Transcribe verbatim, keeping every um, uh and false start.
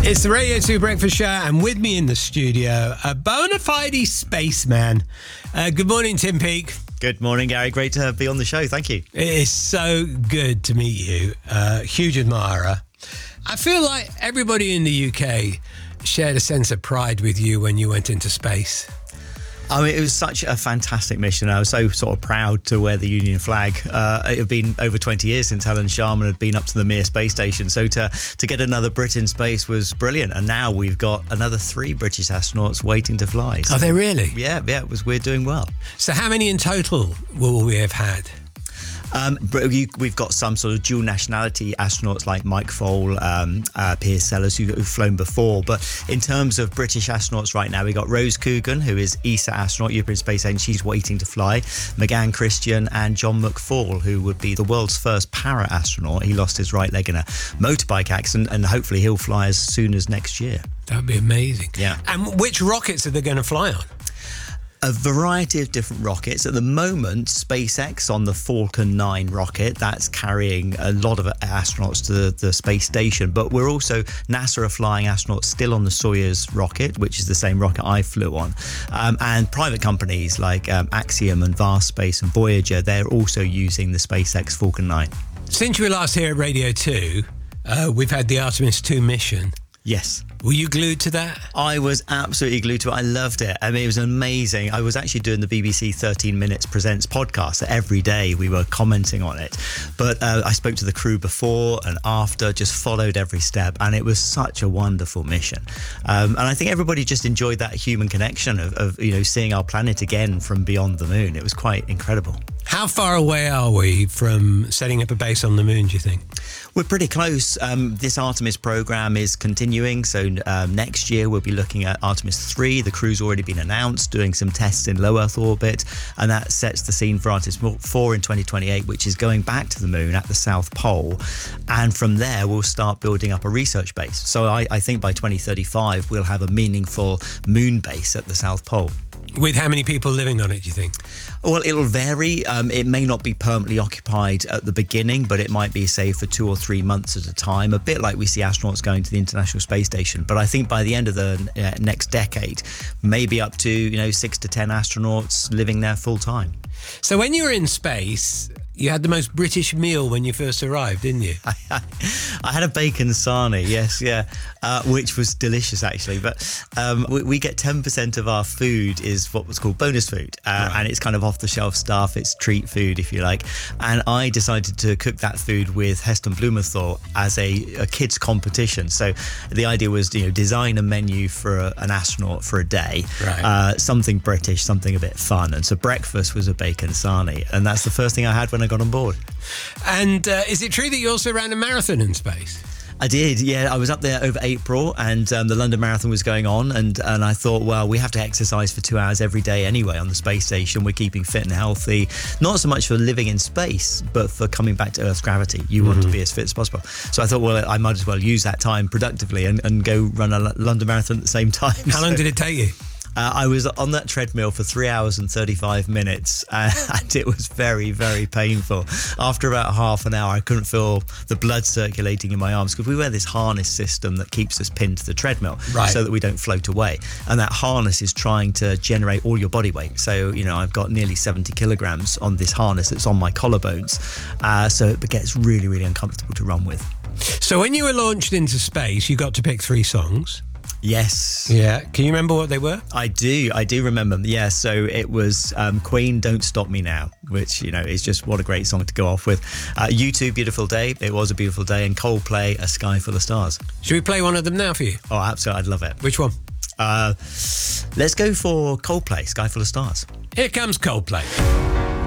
It's the Radio two Breakfast Show, and with me in the studio, a bona fide spaceman. Uh, good morning, Tim Peake. Good morning, Gary. Great to be on the show. Thank you. It is so good to meet you. Uh, huge admirer. I feel like everybody in the U K shared a sense of pride with you when you went into space. I mean, it was such a fantastic mission. I was so sort of proud to wear the Union flag. Uh, it had been over twenty years since Helen Sharman had been up to the Mir space station. So to, to get another Brit in space was brilliant. And now we've got another three British astronauts waiting to fly. So, Are they really? Yeah, yeah, it was, we're doing well. So how many in total will we have had? Um, we've got some sort of dual nationality astronauts like Mike Foale, um, uh, Piers Sellers, who, who've flown before. But in terms of British astronauts right now, we've got Rose Coogan, who is E S A astronaut, European Space Agency. She's waiting to fly. McGann Christian and John McFall, who would be the world's first para-astronaut. He lost his right leg in a motorbike accident, and hopefully he'll fly as soon as next year. That would be amazing. Yeah. And which rockets are they going to fly on? A variety of different rockets. At the moment, SpaceX on the Falcon nine rocket, that's carrying a lot of astronauts to the, the space station. But we're also, NASA are flying astronauts still on the Soyuz rocket, which is the same rocket I flew on. Um, and private companies like um, Axiom and Vast Space and Voyager, they're also using the SpaceX Falcon nine. Since you were last here at Radio two, uh, we've had the Artemis two mission. Yes. Were you glued to that? I was absolutely glued to it. I loved it. I mean, it was amazing. I was actually doing the B B C thirteen minutes Presents podcast. So every day we were commenting on it. But uh, I spoke to the crew before and after, just followed every step. And it was such a wonderful mission. Um, and I think everybody just enjoyed that human connection of, of, you know, seeing our planet again from beyond the moon. It was quite incredible. How far away are we from setting up a base on the moon, do you think? We're pretty close. Um, this Artemis program is continuing. So um, next year we'll be looking at Artemis three. The crew's already been announced, doing some tests in low Earth orbit. And that sets the scene for Artemis four in twenty twenty-eight, which is going back to the moon at the South Pole. And from there, we'll start building up a research base. So I, I think by twenty thirty-five, we'll have a meaningful moon base at the South Pole. With how many people living on it, do you think? Well, it'll vary. Um, it may not be permanently occupied at the beginning, but it might be, say, for two or three months at a time, a bit like we see astronauts going to the International Space Station. But I think by the end of the uh, next decade, maybe up to, you know, six to ten astronauts living there full time. So when you were in space, you had the most British meal when you first arrived, didn't you? I, I had a bacon sarnie, yes, yeah, uh, which was delicious, actually. But um, we, we get ten percent of our food is what was called bonus food. Uh, right. And it's kind of off-the-shelf stuff. It's treat food, if you like. And I decided to cook that food with Heston Blumenthal as a, a kids' competition. So the idea was, you know, design a menu for a, an astronaut for a day. Right. Uh, something British, something a bit fun. And so breakfast was a bacon sarnie. And that's the first thing I had when I got on board. And uh, is it true that you also ran a marathon in space? I did, yeah. I was up there over April, and um, the London Marathon was going on, and, and I thought, well, we have to exercise for two hours every day anyway on the space station. We're keeping fit and healthy, not so much for living in space, but for coming back to Earth's gravity. You mm-hmm. want to be as fit as possible. So I thought, well, I might as well use that time productively and, and go run a London Marathon at the same time. How long so, did it take you? Uh, I was on that treadmill for three hours and thirty-five minutes, uh, and it was very, very painful. After about half an hour, I couldn't feel the blood circulating in my arms because we wear this harness system that keeps us pinned to the treadmill, right, so that we don't float away. And that harness is trying to generate all your body weight. So, you know, I've got nearly seventy kilograms on this harness that's on my collarbones. Uh, so it gets really, really uncomfortable to run with. So when you were launched into space, you got to pick three songs. Yes. Yeah. Can you remember what they were? I do. I do remember them. Yeah. So it was um, Queen, Don't Stop Me Now, which, you know, is just what a great song to go off with. Uh, U two, Beautiful Day. It was a beautiful day. And Coldplay, A Sky Full of Stars. Should we play one of them now for you? Oh, absolutely. I'd love it. Which one? Uh, let's go for Coldplay, Sky Full of Stars. Here comes Coldplay.